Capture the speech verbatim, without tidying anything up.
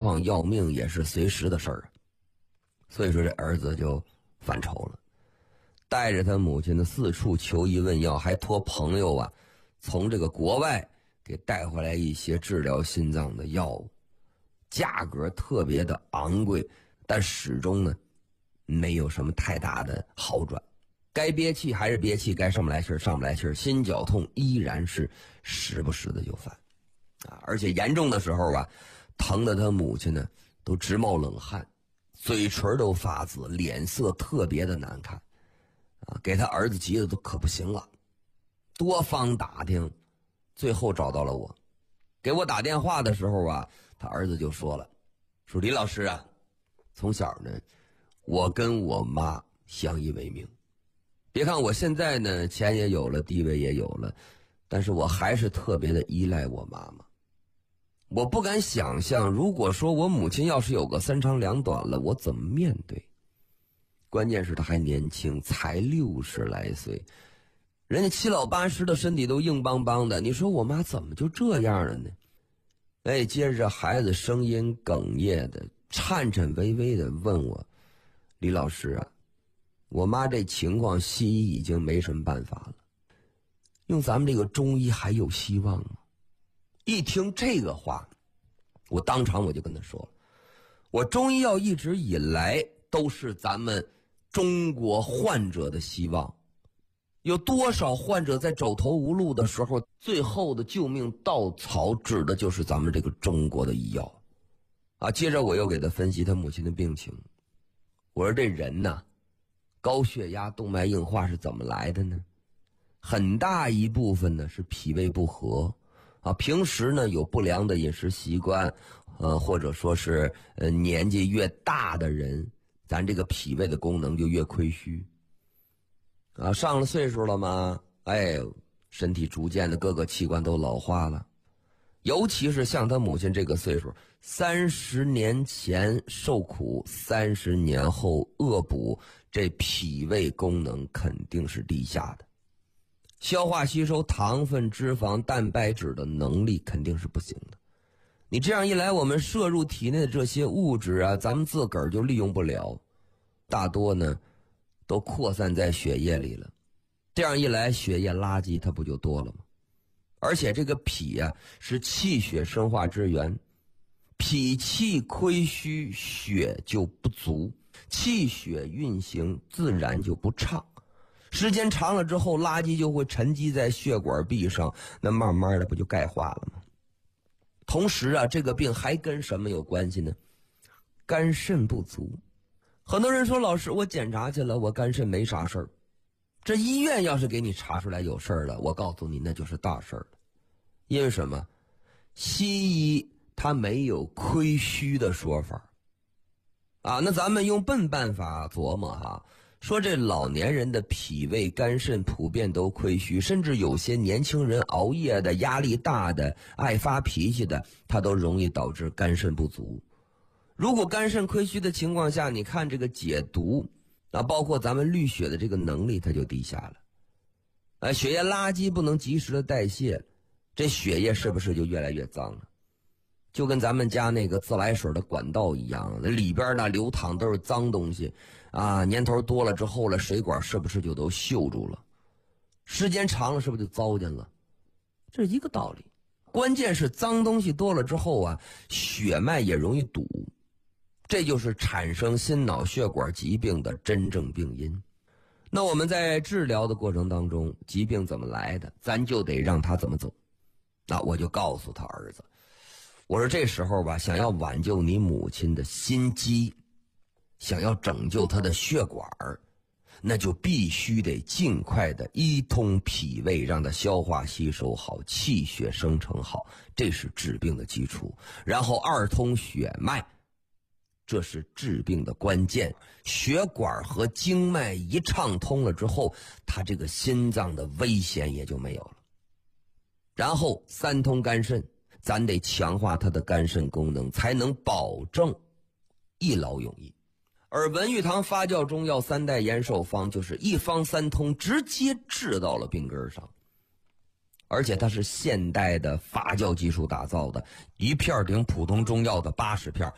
况要命也是随时的事儿。所以说这儿子就犯愁了，带着他母亲的四处求医问药，还托朋友啊从这个国外给带回来一些治疗心脏的药物，价格特别的昂贵，但始终呢没有什么太大的好转。该憋气还是憋气，该上不来气上不来气，心绞痛依然是时不时的就犯啊！而且严重的时候啊，疼得他母亲呢都直冒冷汗，嘴唇都发紫，脸色特别的难看啊！给他儿子急得都可不行了，多方打听，最后找到了我。给我打电话的时候啊，他儿子就说了，说李老师啊，从小呢我跟我妈相依为命，别看我现在呢钱也有了，地位也有了，但是我还是特别的依赖我妈妈。我不敢想象，如果说我母亲要是有个三长两短了，我怎么面对？关键是她还年轻，才六十来岁，人家七老八十的身体都硬邦邦的，你说我妈怎么就这样了呢？哎，接着孩子声音哽咽的、颤颤巍巍的问我，李老师啊，我妈这情况西医已经没什么办法了，用咱们这个中医还有希望吗？一听这个话，我当场我就跟他说了，我中医药一直以来都是咱们中国患者的希望，有多少患者在走投无路的时候，最后的救命稻草指的就是咱们这个中国的医药啊。接着我又给他分析他母亲的病情，我说这人呢，高血压动脉硬化是怎么来的呢？很大一部分呢是脾胃不和啊，平时呢有不良的饮食习惯，呃，或者说是呃年纪越大的人，咱这个脾胃的功能就越亏虚啊。上了岁数了嘛，哎，身体逐渐的各个器官都老化了，尤其是像他母亲这个岁数，三十年前受苦，三十年后恶补，这脾胃功能肯定是低下的。消化吸收糖分、脂肪、蛋白质的能力肯定是不行的。你这样一来，我们摄入体内的这些物质啊，咱们自个儿就利用不了，大多呢都扩散在血液里了。这样一来，血液垃圾它不就多了吗？而且这个脾啊是气血生化之源，脾气亏虚，血就不足，气血运行自然就不畅。时间长了之后，垃圾就会沉积在血管壁上，那慢慢的不就钙化了吗？同时啊，这个病还跟什么有关系呢？肝肾不足。很多人说，老师，我检查去了，我肝肾没啥事儿。这医院要是给你查出来有事儿了，我告诉你，那就是大事儿了。因为什么？西医它没有亏虚的说法啊，那咱们用笨办法琢磨哈，说这老年人的脾胃肝肾普遍都亏虚，甚至有些年轻人熬夜的、压力大的、爱发脾气的，它都容易导致肝肾不足。如果肝肾亏虚的情况下，你看这个解毒啊，包括咱们滤血的这个能力它就低下了，啊，血液垃圾不能及时的代谢，这血液是不是就越来越脏了？就跟咱们家那个自来水的管道一样，里边呢流淌都是脏东西啊，年头多了之后了，水管是不是就都锈住了？时间长了是不是就糟践了？这是一个道理。关键是脏东西多了之后啊，血脉也容易堵，这就是产生心脑血管疾病的真正病因。那我们在治疗的过程当中，疾病怎么来的，咱就得让他怎么走。那我就告诉他儿子，我说这时候吧，想要挽救你母亲的心肌，想要拯救她的血管，那就必须得尽快的一通脾胃，让它消化吸收好，气血生成好，这是治病的基础。然后二通血脉，这是治病的关键。血管和经脉一畅通了之后，他这个心脏的危险也就没有了。然后三通肝肾，咱得强化他的肝肾功能，才能保证一劳永逸。而文玉堂发酵中药三代延寿方就是一方三通，直接治到了病根上。而且它是现代的发酵技术打造的，一片顶普通中药的八十片，